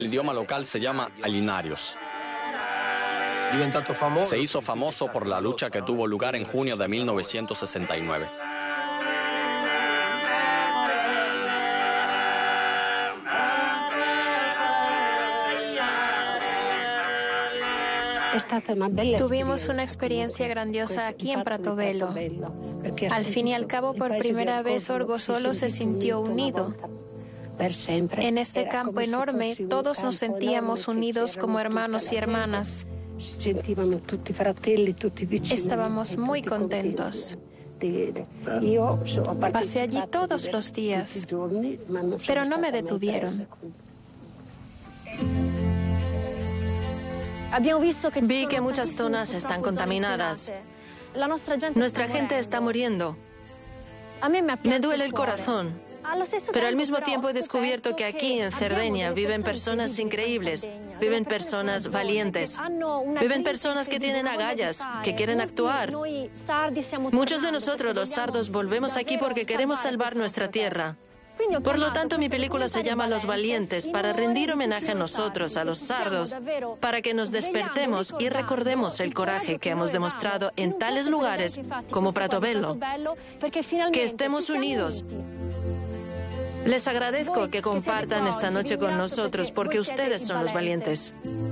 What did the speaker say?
El idioma local se llama Alinarios. Se hizo famoso por la lucha que tuvo lugar en junio de 1969. Tuvimos una experiencia grandiosa aquí en Pratovelo. Al fin y al cabo, por primera vez, Orgosolo se sintió unido. En este campo enorme, todos nos sentíamos unidos como hermanos y hermanas. Estábamos muy contentos. Pasé allí todos los días, pero no me detuvieron. Vi que muchas zonas están contaminadas. Nuestra gente está muriendo. Me duele el corazón. Pero al mismo tiempo he descubierto que aquí en Cerdeña viven personas increíbles, viven personas valientes, viven personas que tienen agallas, que quieren actuar. Muchos de nosotros, los sardos, volvemos aquí porque queremos salvar nuestra tierra. Por lo tanto, mi película se llama Los Valientes, para rendir homenaje a nosotros, a los sardos, para que nos despertemos y recordemos el coraje que hemos demostrado en tales lugares como Pratovelo, que estemos unidos. Les agradezco que compartan esta noche con nosotros porque ustedes son los valientes.